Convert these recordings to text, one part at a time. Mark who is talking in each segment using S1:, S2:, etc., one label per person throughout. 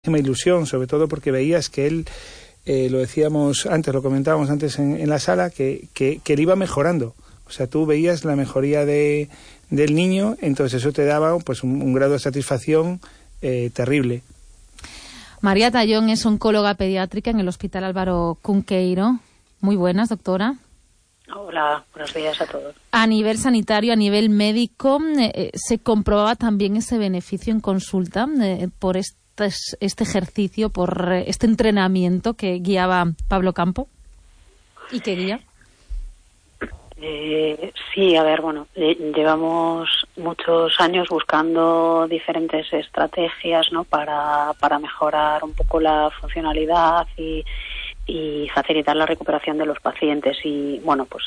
S1: ilusión, sobre todo porque veías que él, lo decíamos antes, lo comentábamos antes en la sala, que él iba mejorando. O sea, tú veías la mejoría del niño, entonces eso te daba pues un grado de satisfacción terrible.
S2: María Tallón es oncóloga pediátrica en el Hospital Álvaro Cunqueiro. Muy buenas, doctora.
S3: Hola, buenos días a todos.
S2: A nivel sanitario, a nivel médico, ¿se comprobaba también ese beneficio en consulta por este ejercicio, por este entrenamiento que guiaba Pablo Campo y que guía?
S3: Sí, a ver, bueno, llevamos muchos años buscando diferentes estrategias, ¿no?, para mejorar un poco la funcionalidad y facilitar la recuperación de los pacientes. Y bueno, pues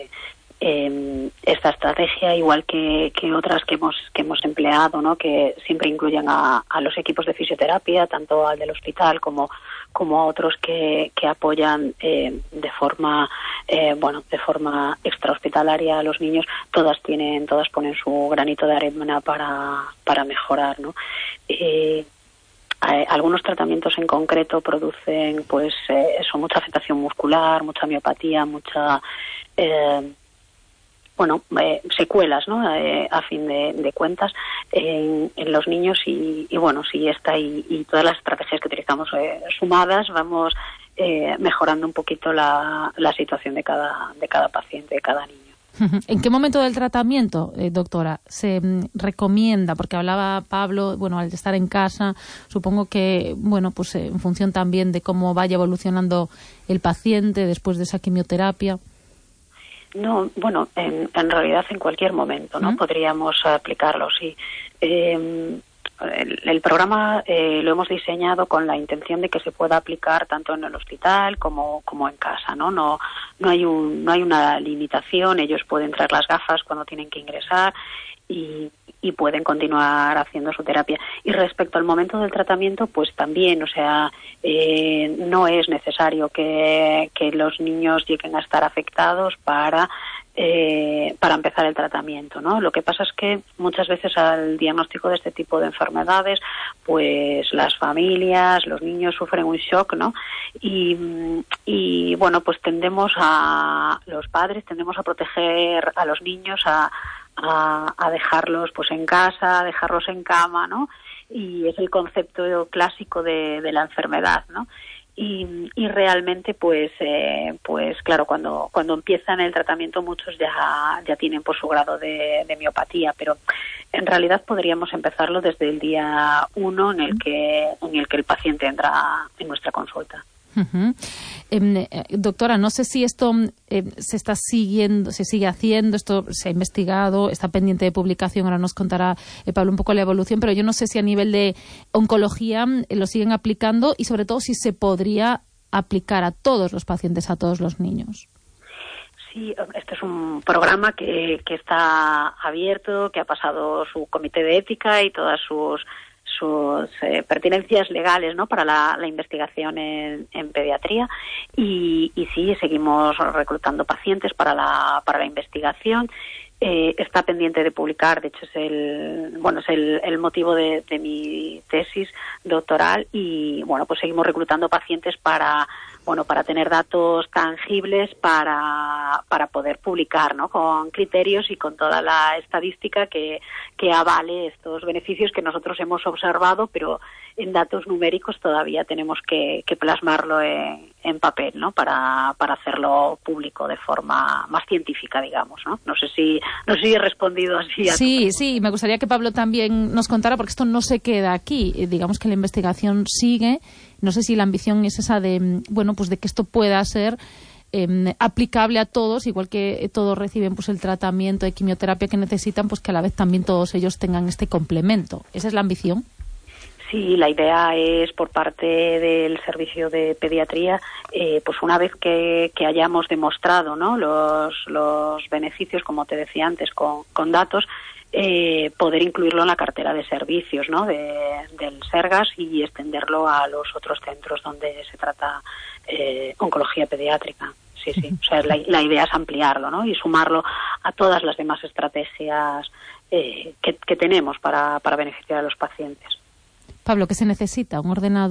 S3: esta estrategia, igual que otras que hemos empleado, ¿no?, que siempre incluyen a los equipos de fisioterapia, tanto al del hospital como a otros que apoyan de forma extrahospitalaria a los niños, todas ponen su granito de arena para mejorar, ¿no? Algunos tratamientos en concreto producen mucha afectación muscular, mucha miopatía, secuelas, ¿no?, a fin de cuentas en los niños y bueno, si esta y todas las estrategias que utilizamos sumadas, vamos mejorando un poquito la situación de cada paciente, de cada niño.
S2: ¿En qué momento del tratamiento, doctora, se recomienda? Porque hablaba Pablo, bueno, al estar en casa, supongo que, bueno, pues en función también de cómo vaya evolucionando el paciente después de esa quimioterapia.
S3: No, bueno, en realidad en cualquier momento, ¿no? Podríamos aplicarlo, sí. El programa lo hemos diseñado con la intención de que se pueda aplicar tanto en el hospital como en casa, ¿no? No hay una limitación. Ellos pueden traer las gafas cuando tienen que ingresar y pueden continuar haciendo su terapia. Y respecto al momento del tratamiento, pues también, o sea, no es necesario que los niños lleguen a estar afectados para empezar el tratamiento, ¿no? Lo que pasa es que muchas veces al diagnóstico de este tipo de enfermedades, pues las familias, los niños sufren un shock, ¿no? Y bueno, pues los padres tendemos a proteger a los niños, a dejarlos pues en casa, a dejarlos en cama, ¿no? Y es el concepto clásico de la enfermedad, ¿no? Y realmente pues claro, cuando empiezan el tratamiento muchos ya tienen pues su grado de miopatía, pero en realidad podríamos empezarlo desde el día 1 en el que el paciente entra en nuestra consulta.
S2: Doctora, no sé si esto se está siguiendo, se sigue haciendo, esto se ha investigado, está pendiente de publicación, ahora nos contará Pablo un poco la evolución, pero yo no sé si a nivel de oncología lo siguen aplicando y sobre todo si se podría aplicar a todos los pacientes, a todos los niños.
S3: Sí, este es un programa que está abierto, que ha pasado su comité de ética y todas sus pertinencias legales, ¿no?, para la investigación en pediatría y sí, seguimos reclutando pacientes para la investigación. Está pendiente de publicar, de hecho es el motivo de mi tesis doctoral y bueno, pues seguimos reclutando pacientes para tener datos tangibles para poder publicar, ¿no?, con criterios y con toda la estadística que avale estos beneficios que nosotros hemos observado, pero en datos numéricos todavía tenemos que plasmarlo en papel, ¿no?, para hacerlo público de forma más científica, digamos, ¿no? No sé si he respondido así a
S2: Sí, me gustaría que Pablo también nos contara, porque esto no se queda aquí, digamos que la investigación sigue. No sé si la ambición es esa de, bueno, pues de que esto pueda ser aplicable a todos, igual que todos reciben pues el tratamiento de quimioterapia que necesitan, pues que a la vez también todos ellos tengan este complemento. ¿Esa es la ambición?
S3: Sí, la idea es por parte del servicio de pediatría, pues una vez que hayamos demostrado, ¿no?, los beneficios, como te decía antes, con datos, poder incluirlo en la cartera de servicios, ¿no?, del Sergas y extenderlo a los otros centros donde se trata oncología pediátrica. Sí. O sea, la idea es ampliarlo, ¿no?, y sumarlo a todas las demás estrategias que tenemos para beneficiar a los pacientes.
S2: Pablo, ¿qué se necesita? ¿Un ordenador?